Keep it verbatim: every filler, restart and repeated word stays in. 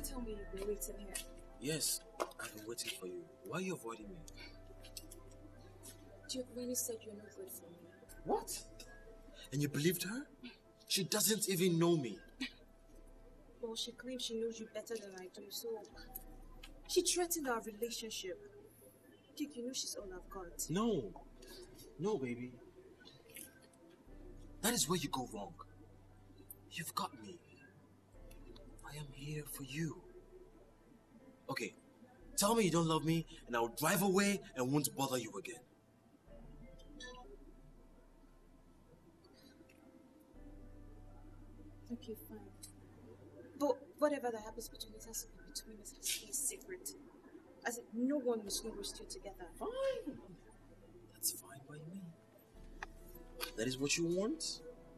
tell me you've been waiting here? Yes, I've been waiting for you. Why are you avoiding me? Duke really said you're no good for me. What? And you believed her? She doesn't even know me. Well, she claims she knows you better than I do, so... She threatened our relationship. Duke, you know she's all I've got. No. No, baby. That is where you go wrong. You've got me. I am here for you. Okay, tell me you don't love me and I'll drive away and won't bother you again. Okay, fine. But whatever that happens between us has to be between us, has to be a secret. As if no one must know we're still together. Fine. That's fine by me. That is what you want?